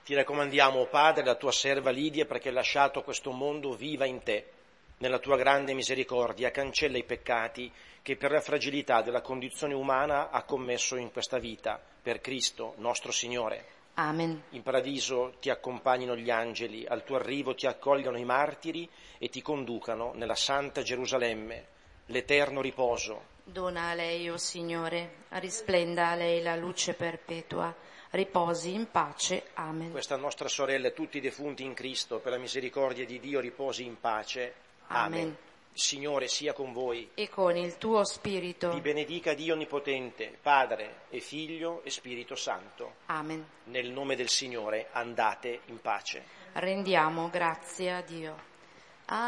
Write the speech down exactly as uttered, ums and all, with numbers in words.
Ti raccomandiamo, o Padre, la tua serva Lidia, perché lasciato questo mondo viva in te. Nella tua grande misericordia cancella i peccati che per la fragilità della condizione umana ha commesso in questa vita, per Cristo nostro Signore. Amen. In paradiso ti accompagnino gli angeli, al tuo arrivo ti accolgano i martiri e ti conducano nella santa Gerusalemme, l'eterno riposo. Dona a lei, o Signore, risplenda a lei la luce perpetua, riposi in pace. Amen. Questa nostra sorella e tutti i defunti in Cristo, per la misericordia di Dio, riposi in pace. Amen. Amen. Il Signore sia con voi. E con il tuo spirito. Vi benedica Dio Onnipotente, Padre e Figlio e Spirito Santo. Amen. Nel nome del Signore andate in pace. Rendiamo grazie a Dio.